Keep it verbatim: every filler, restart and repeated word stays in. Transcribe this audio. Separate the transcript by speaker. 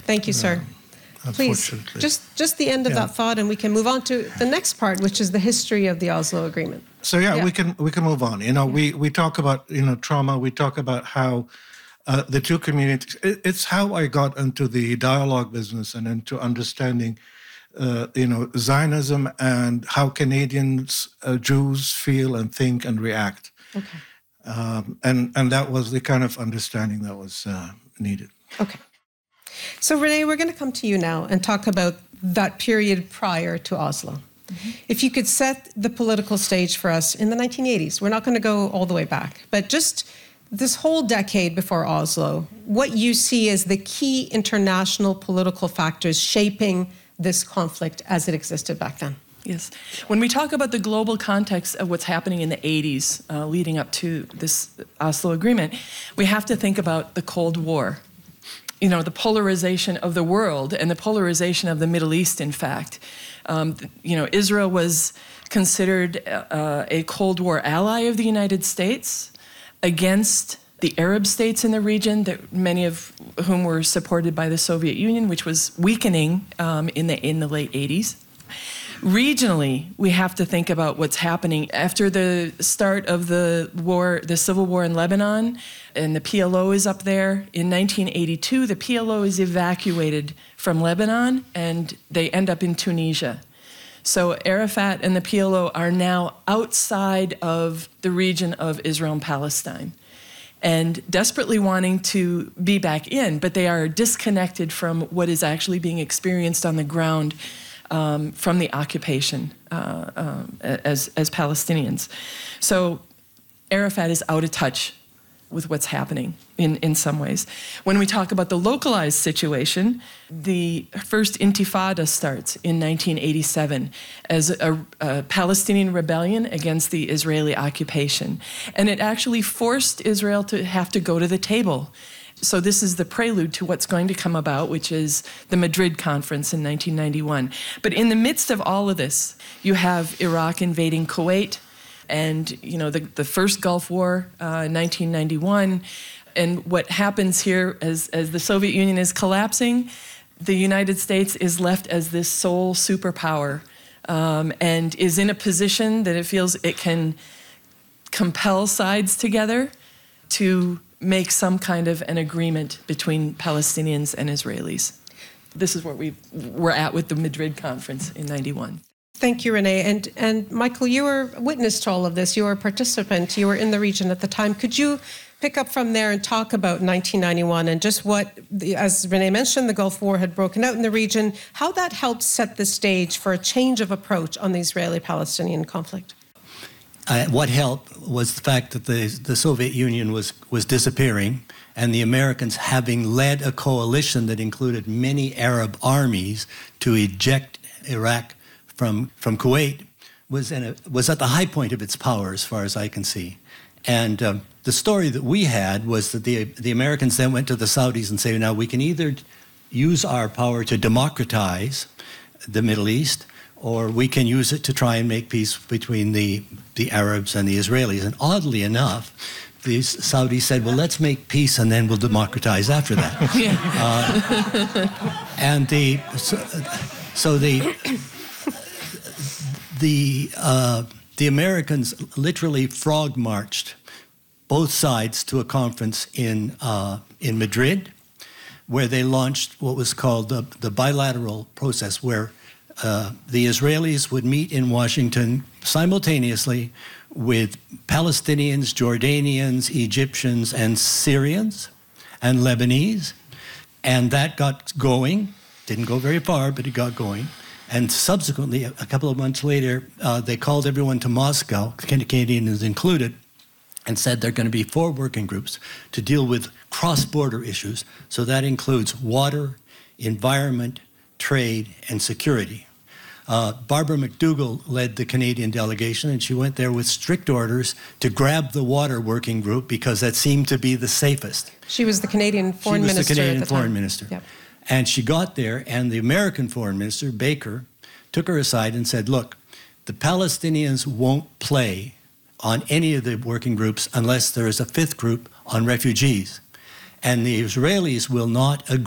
Speaker 1: Thank you, sir.
Speaker 2: Uh,
Speaker 1: Please, just, just the end of yeah. that thought, and we can move on to the next part, which is the history of the Oslo Agreement.
Speaker 2: So yeah, yeah. we can we can move on. You know, yeah. we, we talk about, you know, trauma. We talk about how uh, the two communities, it, it's how I got into the dialogue business and into understanding, uh, you know, Zionism and how Canadians, uh, Jews feel and think and react.
Speaker 1: Okay.
Speaker 2: Um, and, and that was the kind of understanding that was uh, needed.
Speaker 1: Okay. So Renee, we're going to come to you now and talk about that period prior to Oslo. Mm-hmm. If you could set the political stage for us in the nineteen eighties, we're not going to go all the way back, but just this whole decade before Oslo, what you see as the key international political factors shaping this conflict as it existed back then.
Speaker 3: Yes. When we talk about the global context of what's happening in the eighties uh, leading up to this Oslo Agreement, we have to think about the Cold War. You know, the polarization of the world and the polarization of the Middle East, in fact. Um, you know, Israel was considered uh, a Cold War ally of the United States against the Arab states in the region, that many of whom were supported by the Soviet Union, which was weakening um, in the in the late eighties. Regionally, we have to think about what's happening after the start of the war, the civil war in Lebanon, and the P L O is up there. In nineteen eighty-two, the P L O is evacuated from Lebanon, and they end up in Tunisia. So Arafat and the P L O are now outside of the region of Israel and Palestine, and desperately wanting to be back in, but they are disconnected from what is actually being experienced on the ground Um, from the occupation uh, um, as, as Palestinians. So Arafat is out of touch with what's happening in, in some ways. When we talk about the localized situation, the first Intifada starts in nineteen eighty-seven as a, a Palestinian rebellion against the Israeli occupation. And it actually forced Israel to have to go to the table. So this is the prelude to what's going to come about, which is the Madrid Conference in nineteen ninety-one. But in the midst of all of this, you have Iraq invading Kuwait, and you know the, the first Gulf War uh, in nineteen ninety-one. And what happens here as, as the Soviet Union is collapsing, the United States is left as this sole superpower um, and is in a position that it feels it can compel sides together to make some kind of an agreement between Palestinians and Israelis. This is where we we're at with the Madrid Conference in ninety-one.
Speaker 1: Thank you, Renee. And, and Michael, you were witness to all of this. You were a participant. You were in the region at the time. Could you pick up from there and talk about nineteen ninety-one and just what, as Renee mentioned, the Gulf War had broken out in the region, how that helped set the stage for a change of approach on the Israeli-Palestinian conflict?
Speaker 4: Uh, what helped was the fact that the, the Soviet Union was, was disappearing, and the Americans, having led a coalition that included many Arab armies to eject Iraq from, from Kuwait, was, in a, was at the high point of its power, as far as I can see. And um, the story that we had was that the, the Americans then went to the Saudis and said, now we can either use our power to democratize the Middle East, or we can use it to try and make peace between the, the Arabs and the Israelis. And oddly enough, the Saudis said, well, let's make peace and then we'll democratize after that. Yeah. Uh, and the, so, so the, the, uh, the Americans literally frog marched both sides to a conference in, uh, in Madrid, where they launched what was called the, the bilateral process, where Uh, the Israelis would meet in Washington simultaneously with Palestinians, Jordanians, Egyptians, and Syrians, and Lebanese. And that got going. Didn't go very far, but it got going. And subsequently, a couple of months later, uh, they called everyone to Moscow, Canadians included, and said there are going to be four working groups to deal with cross-border issues. So that includes water, environment, trade, and security. Uh, Barbara McDougall led the Canadian delegation, and she went there with strict orders to grab the water working group because that seemed to be the safest.
Speaker 1: She was the Canadian foreign minister.
Speaker 4: She was the Canadian
Speaker 1: at the
Speaker 4: foreign
Speaker 1: time.
Speaker 4: minister.
Speaker 1: Yep.
Speaker 4: And she got there, and the American foreign minister, Baker, took her aside and said, look, the Palestinians won't play on any of the working groups unless there is a fifth group on refugees. And the Israelis will not agree